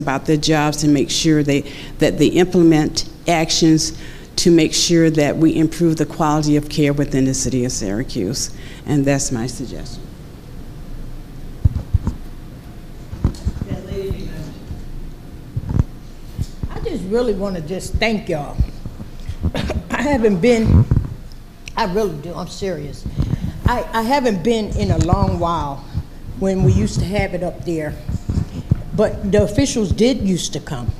about their jobs and make sure that they implement actions to make sure that we improve the quality of care within the city of Syracuse. And that's my suggestion. I just really want to just thank y'all. I haven't been, I really do, I'm serious. I haven't been in a long while when we used to have it up there. But the officials did used to come.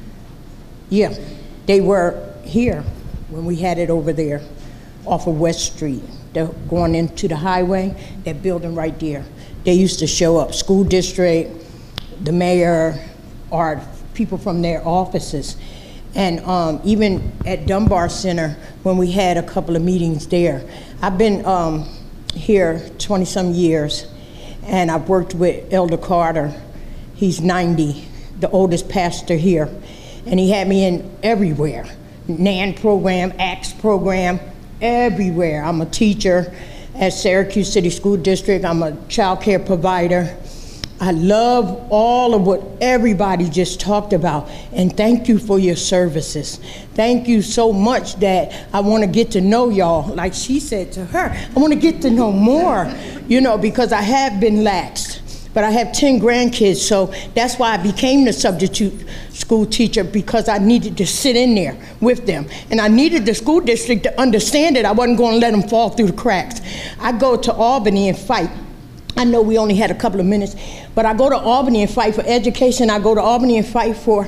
Yeah, they were here when we had it over there off of West Street. They're going into the highway, that building right there. They used to show up, school district, the mayor, or people from their offices. And even at Dunbar Center, when we had a couple of meetings there. I've been here 20-some years, and I've worked with Elder Carter. He's 90, the oldest pastor here, and he had me in everywhere. NAN program, ACTS program, everywhere. I'm a teacher at Syracuse City School District. I'm a child care provider. I love all of what everybody just talked about, and thank you for your services. Thank you so much that I want to get to know y'all. Like she said to her, I want to get to know more, you know, because I have been laxed. But I have 10 grandkids, so that's why I became the substitute school teacher, because I needed to sit in there with them. And I needed the school district to understand that I wasn't going to let them fall through the cracks. I go to Albany and fight. I know we only had a couple of minutes, but I go to Albany and fight for education. I go to Albany and fight for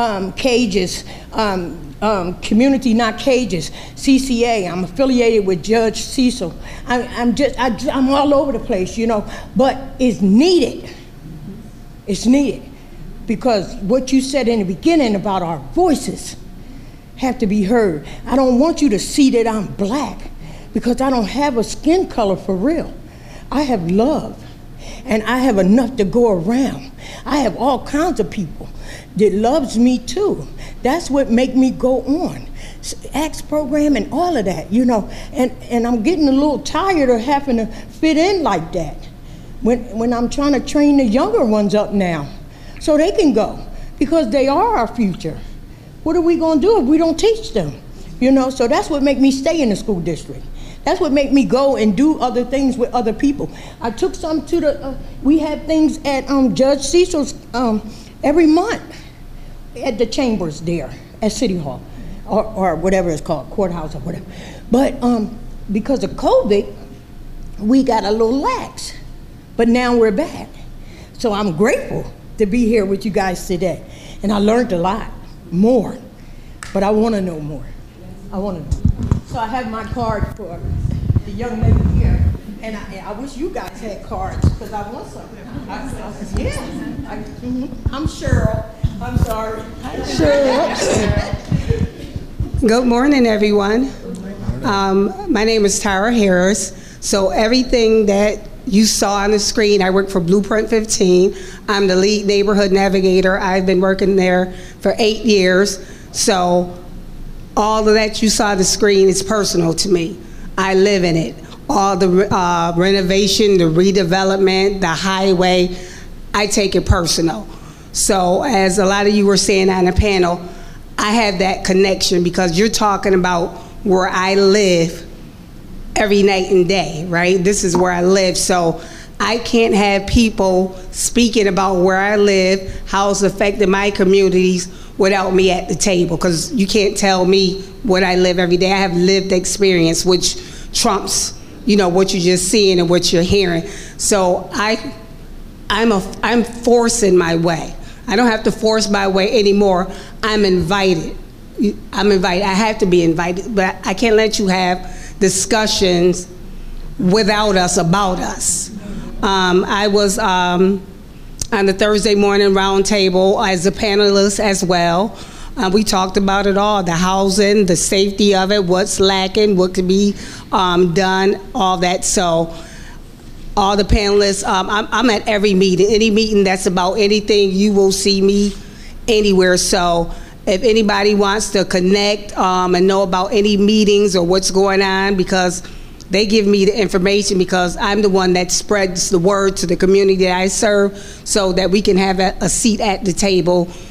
cages, community, not cages, CCA. I'm affiliated with Judge Cecil. I'm all over the place, you know, but it's needed. It's needed, because what you said in the beginning about our voices have to be heard. I don't want you to see that I'm black, because I don't have a skin color for real. I have love, and I have enough to go around. I have all kinds of people that loves me too. That's what make me go on. ACTS program and all of that, you know, and I'm getting a little tired of having to fit in like that when I'm trying to train the younger ones up now so they can go, because they are our future. What are we gonna do if we don't teach them? You know, so that's what make me stay in the school district. That's what make me go and do other things with other people. I took some to the, we have things at Judge Cecil's every month at the chambers there at City Hall, or whatever it's called, courthouse or whatever. But because of COVID, we got a little lax, but now we're back. So I'm grateful to be here with you guys today. And I learned a lot more, but I want to know more. I want to know. So I have my card for the young lady here, and I wish you guys had cards, because I want some. I'm Cheryl. I'm sorry. Cheryl. Good morning, everyone. My name is Tara Harris. So everything that you saw on the screen, I work for Blueprint 15. I'm the lead neighborhood navigator. I've been working there for 8 years. So all of that you saw on the screen is personal to me. I live in it. All the renovation, the redevelopment, the highway, I take it personal. So as a lot of you were saying on the panel, I have that connection, because you're talking about where I live every night and day, right? This is where I live. So I can't have people speaking about where I live, how it's affected my communities, without me at the table, because you can't tell me what I live every day. I have lived experience, which trumps, you know, what you're just seeing and what you're hearing. So I'm forcing my way. I don't have to force my way anymore. I'm invited. I'm invited. I have to be invited, but I can't let you have discussions without us, about us. I was on the Thursday morning roundtable as a panelist as well. We talked about it all, the housing, the safety of it, what's lacking, what could be done, all that. So all the panelists, I'm at every meeting. Any meeting that's about anything, you will see me anywhere. So if anybody wants to connect and know about any meetings or what's going on, because They give me the information because I'm the one that spreads the word to the community that I serve so that we can have a seat at the table